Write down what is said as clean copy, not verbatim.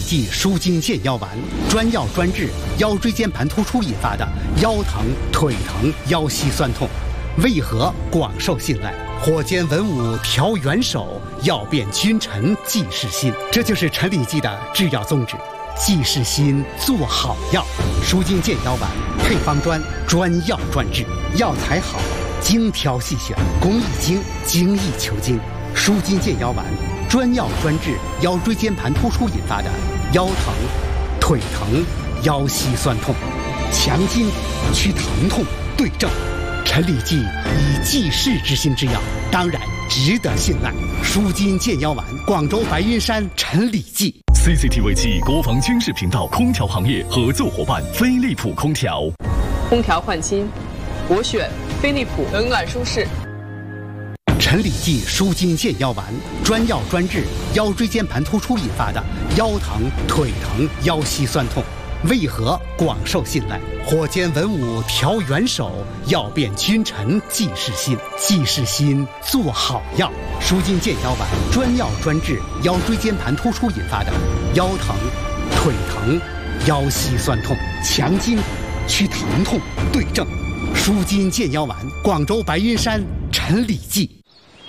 剂舒筋健腰丸，专药专治腰椎间盘突出引发的腰疼、腿疼、腰膝酸痛，为何广受信赖？火尖文武调元首，药变君臣济世心。这就是陈李济的制药宗旨。济世心，做好药。舒筋健腰丸配方专，专药专治，药材好，精挑细选，工艺精，精益求精。舒筋健腰丸专药专治腰椎间盘突出引发的腰疼、腿疼、腰膝酸痛，强筋去疼痛，对症。陈李济以济世之心之药，当然值得信赖。舒筋健腰丸，广州白云山陈李济。 CCTV 7国防军事频道空调行业合作伙伴飞利浦空调。 空调换新，我选飞利浦，冷暖舒适。 陈李济舒筋健腰丸，专药专治腰椎间盘突出引发的腰疼、腿疼、腰膝酸痛，为何广受信赖？火尖文武调元首，药变君臣济世心。济世心，做好药。舒筋健腰丸专药专治腰椎间盘突出引发的腰疼、腿疼、腰膝酸痛，强筋去疼痛，对症。舒筋健腰丸，广州白云山陈李济。